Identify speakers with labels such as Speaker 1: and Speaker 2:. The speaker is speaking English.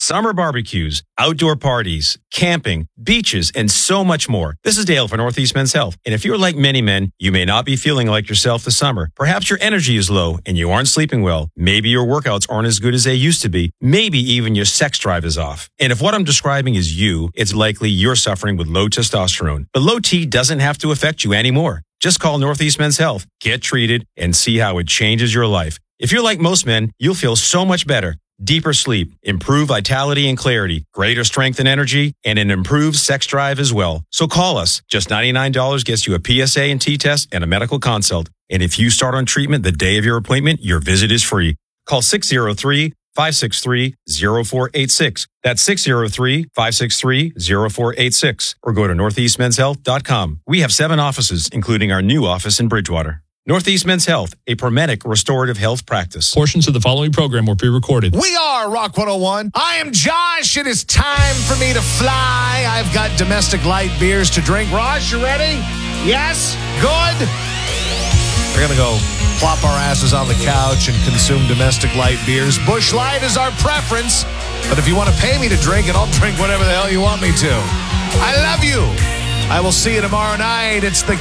Speaker 1: summer barbecues, outdoor parties, camping, beaches, and so much more. This is Dale for Northeast Men's Health. And if you're like many men, you may not be feeling like yourself this summer. Perhaps your energy is low and you aren't sleeping well. Maybe your workouts aren't as good as they used to be. Maybe even your sex drive is off. And if what I'm describing is you, it's likely you're suffering with low testosterone. But low T doesn't have to affect you anymore. Just call Northeast Men's Health, get treated, and see how it changes your life. If you're like most men, you'll feel so much better. Deeper sleep, improved vitality and clarity, greater strength and energy, and an improved sex drive as well. So call us. Just $99 gets you a PSA and T test and a medical consult. And if you start on treatment the day of your appointment, your visit is free. Call 603-563-0486. That's 603-563-0486. Or go to northeastmenshealth.com. We have 7 offices, including our new office in Bridgewater. Northeast Men's Health, a Prometic restorative health practice.
Speaker 2: Portions of the following program were pre-recorded.
Speaker 3: We are Rock 101. I am Josh. It is time for me to fly. I've got domestic light beers to drink. Raj, you ready? Yes? Good? We're going to go plop our asses on the couch and consume domestic light beers. Busch Light is our preference, but if you want to pay me to drink it, I'll drink whatever the hell you want me to. I love you. I will see you tomorrow night. It's the